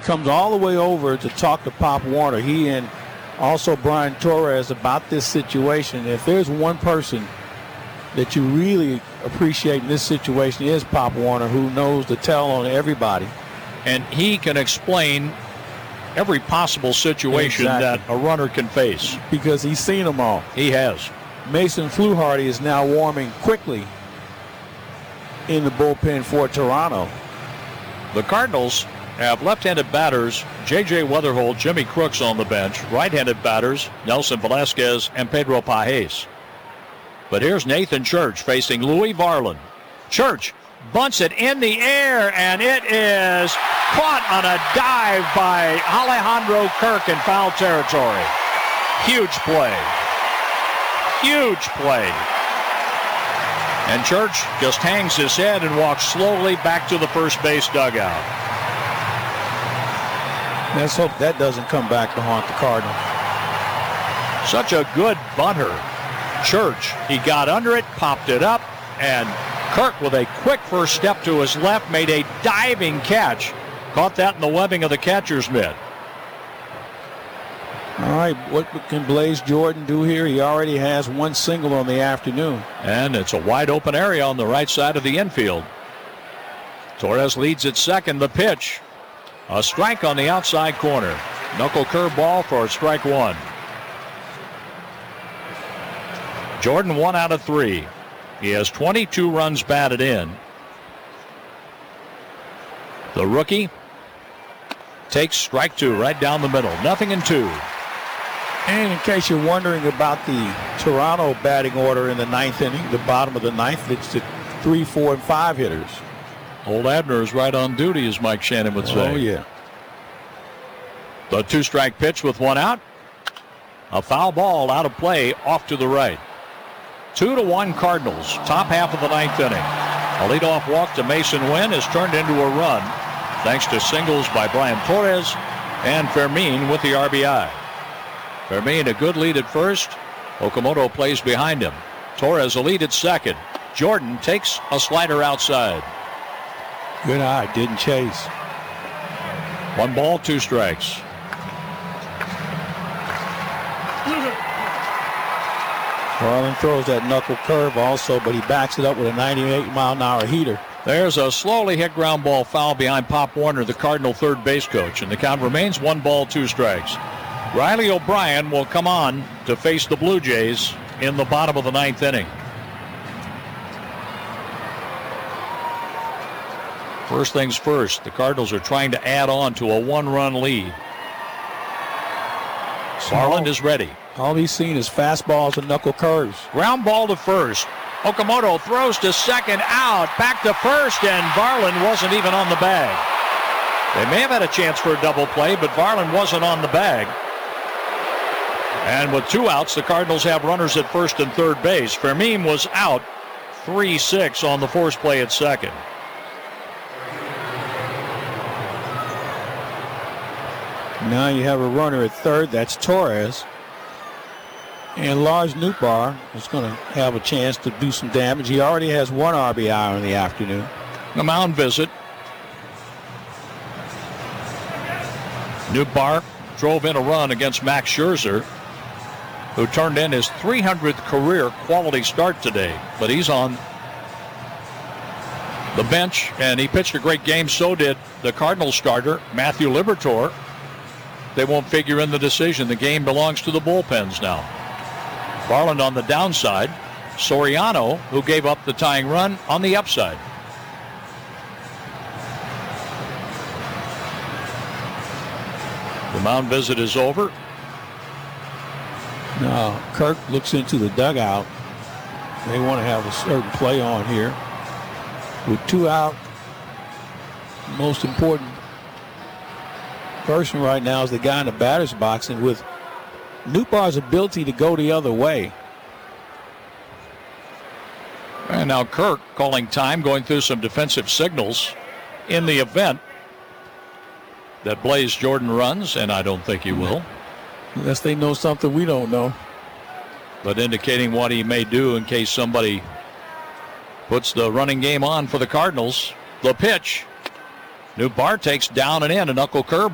comes all the way over to talk to Pop Warner. He and also Brian Torres about this situation. If there's one person that you really appreciate in this situation, is Pop Warner, who knows the tell on everybody. And he can explain every possible situation that a runner can face. Because he's seen them all. He has. Mason Fluharty is now warming quickly in the bullpen for Toronto. The Cardinals have left-handed batters J.J. Weatherholt, Jimmy Crooks on the bench. Right-handed batters Nelson Velasquez and Pedro Pajes. But here's Nathan Church facing Louis Varland. Church bunts it in the air, and it is caught on a dive by Alejandro Kirk in foul territory. Huge play. Huge play. And Church just hangs his head and walks slowly back to the first base dugout. Let's hope that doesn't come back to haunt the Cardinals. Such a good bunter. Church, he got under it, popped it up, and Kirk with a quick first step to his left made a diving catch. Caught that in the webbing of the catcher's mitt. All right, what can Blaze Jordan do here? He already has one single on the afternoon. And it's a wide open area on the right side of the infield. Torres leads at second. The pitch. A strike on the outside corner. Knuckle curveball for strike one. Jordan 1 out of 3. He has 22 runs batted in. The rookie takes strike 2 right down the middle. 0-2. And in case you're wondering about the Toronto batting order in the ninth inning, the bottom of the ninth, it's the 3, 4, and 5 hitters. Old Abner is right on duty, as Mike Shannon would say. Oh, yeah. The 2-strike pitch with 1 out. A foul ball out of play off to the right. 2-1 Cardinals, top half of the ninth inning. A leadoff walk to Mason Wynn has turned into a run thanks to singles by Brian Torres and Fermin with the RBI. Fermin a good lead at first. Okamoto plays behind him. Torres a lead at second. Jordan takes a slider outside. Good eye, didn't chase. 1 ball, 2 strikes. Varland throws that knuckle curve also, but he backs it up with a 98-mile-an-hour heater. There's a slowly hit ground ball foul behind Pop Warner, the Cardinal third base coach, and the count remains 1 ball, 2 strikes. Riley O'Brien will come on to face the Blue Jays in the bottom of the ninth inning. First things first, the Cardinals are trying to add on to a 1-run lead. Varland is ready. All he's seen is fastballs and knuckle curves. Ground ball to first. Okamoto throws to second, out, back to first, and Varland wasn't even on the bag. They may have had a chance for a double play, but Varland wasn't on the bag. And with 2 outs, the Cardinals have runners at first and third base. Fermin was out 3-6 on the force play at second. Now you have a runner at third. That's Torres. And Lars Nootbaar is going to have a chance to do some damage. He already has 1 RBI in the afternoon. The mound visit. Nootbaar drove in a run against Max Scherzer, who turned in his 300th career quality start today. But he's on the bench, and he pitched a great game. So did the Cardinals starter, Matthew Liberatore. They won't figure in the decision. The game belongs to the bullpens now. Varland on the downside. Soriano, who gave up the tying run, on the upside. The mound visit is over. Now Kirk looks into the dugout. They want to have a certain play on here. With 2 out, the most important person right now is the guy in the batter's box, and with Nootbaar's ability to go the other way. And now Kirk calling time, going through some defensive signals in the event that Blaze Jordan runs, and I don't think he will. Unless they know something we don't know. But indicating what he may do in case somebody puts the running game on for the Cardinals. The pitch. Nootbaar takes down and in a knuckle curve.